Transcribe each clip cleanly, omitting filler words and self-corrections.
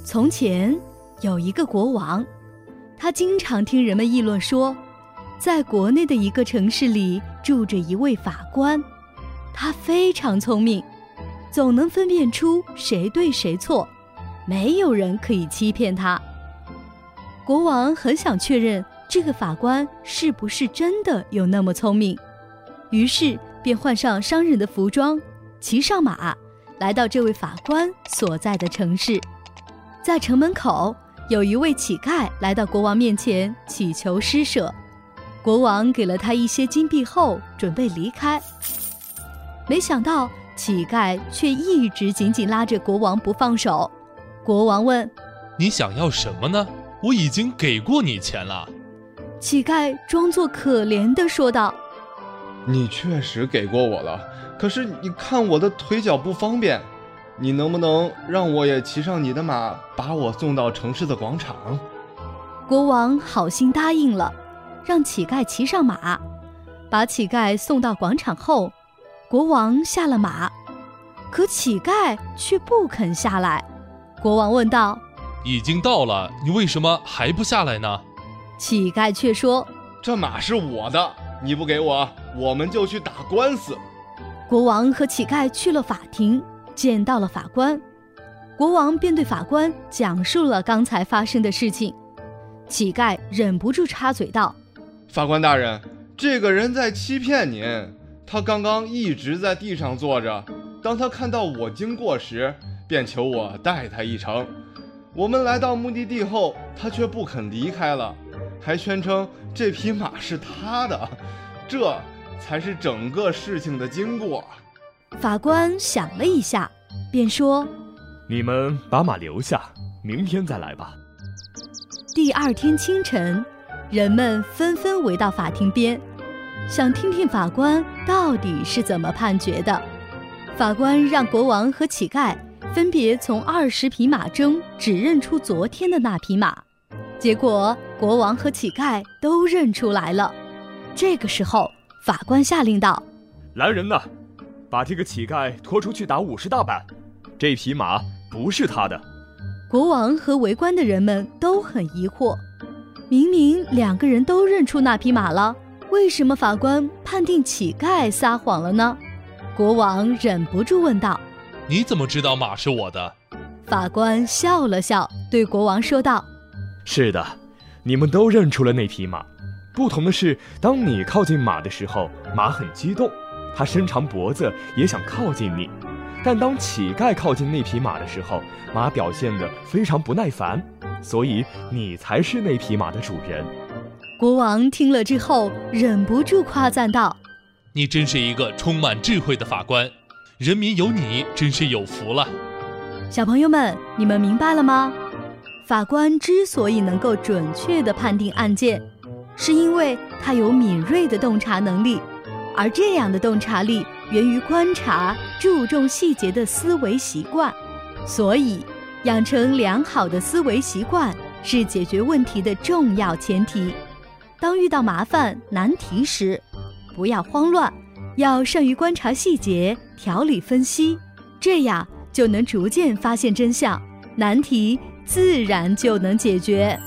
从前有一个国王，他经常听人们议论说，在国内的一个城市里住着一位法官，他非常聪明，总能分辨出谁对谁错，没有人可以欺骗他。国王很想确认这个法官是不是真的有那么聪明，于是便换上商人的服装，骑上马，来到这位法官所在的城市。在城门口，有一位乞丐来到国王面前祈求施舍，国王给了他一些金币后，准备离开。没想到乞丐却一直紧紧拉着国王不放手。国王问： 你想要什么呢？我已经给过你钱了。 乞丐装作可怜地说道： 你确实给过我了，可是你看我的腿脚不方便，你能不能让我也骑上你的马，把我送到城市的广场？ 国王好心答应了，让乞丐骑上马，把乞丐送到广场后，国王下了马，可乞丐却不肯下来。国王问道： 已经到了，你为什么还不下来呢？ 乞丐却说： 这马是我的，你不给我，我们就去打官司。 国王和乞丐去了法庭，见到了法官。国王便对法官讲述了刚才发生的事情。乞丐忍不住插嘴道： 法官大人，这个人在欺骗您，他刚刚一直在地上坐着，当他看到我经过时，便求我带他一程。我们来到目的地后，他却不肯离开了，还宣称这匹马是他的，这才是整个事情的经过。 法官想了一下，便说： 你们把马留下，明天再来吧。 第二天清晨，人们纷纷围到法庭边，想听听法官到底是怎么判决的。法官让国王和乞丐分别从20匹马中只认出昨天的那匹马，结果国王和乞丐都认出来了。这个时候，法官下令道： 来人呐，把这个乞丐拖出去打50大板，这匹马不是他的。 国王和围观的人们都很疑惑，明明两个人都认出那匹马了，为什么法官判定乞丐撒谎了呢？国王忍不住问道： 你怎么知道马是我的？ 法官笑了笑，对国王说道： 是的，你们都认出了那匹马，不同的是，当你靠近马的时候，马很激动，它伸长脖子也想靠近你，但当乞丐靠近那匹马的时候，马表现得非常不耐烦，所以你才是那匹马的主人。 国王听了之后，忍不住夸赞道： 你真是一个充满智慧的法官，人民有你真是有福了。 小朋友们，你们明白了吗？法官之所以能够准确地判定案件，是因为他有敏锐的洞察能力，而这样的洞察力源于观察、注重细节的思维习惯。所以，养成良好的思维习惯是解决问题的重要前提。当遇到麻烦、难题时，不要慌乱，要善于观察细节，条理分析，这样就能逐渐发现真相，难题自然就能解决。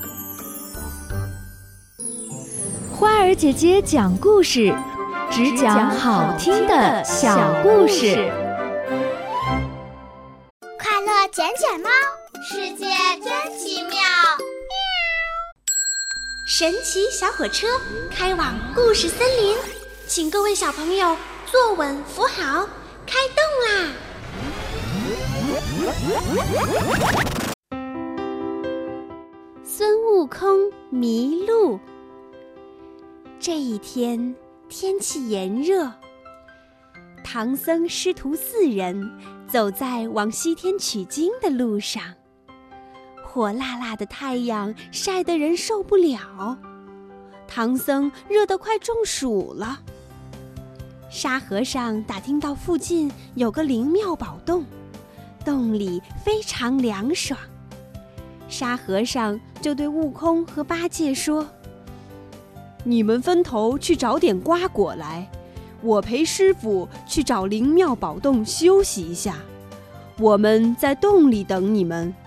花儿姐姐讲故事，只讲好听的小故事。 快乐捡捡猫，世界真奇妙。神奇小火车开往故事森林，请各位小朋友坐稳扶好，开动啦！孙悟空迷路。这一天天气炎热，唐僧师徒4人走在往西天取经的路上，火辣辣的太阳晒得人受不了，唐僧热得快中暑了。沙和尚打听到附近有个灵庙宝洞，洞里非常凉爽。沙和尚就对悟空和八戒说：你们分头去找点瓜果来，我陪师傅去找灵庙宝洞休息一下，我们在洞里等你们。